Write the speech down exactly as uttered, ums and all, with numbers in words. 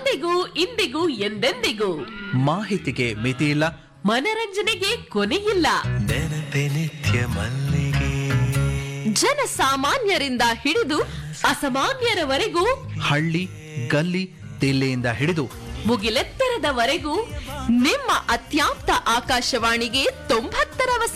ಅಂದಿಗೂ ಇಂದಿಗೂ ಎಂದೆಂದಿಗೂ ಮಾಹಿತಿಗೆ ಮಿತಿಯಿಲ್ಲ, ಮನರಂಜನೆಗೆ ಕೊನೆಯಿಲ್ಲ. ನೆನಪೆ ನಿತ್ಯ ಮಲ್ಲಿಗೆ. ಜನಸಾಮಾನ್ಯರಿಂದ ಹಿಡಿದು ಅಸಾಮಾನ್ಯರವರೆಗೂ, ಹಳ್ಳಿ ಗಲ್ಲಿ ದಿಲ್ಲಿಯಿಂದ ಹಿಡಿದು ಮುಗಿಲೆತ್ತರದವರೆಗೂ ನಿಮ್ಮ ಅತ್ಯಾಪ್ತ ಆಕಾಶವಾಣಿಗೆ ತೊಂಬತ್ತರ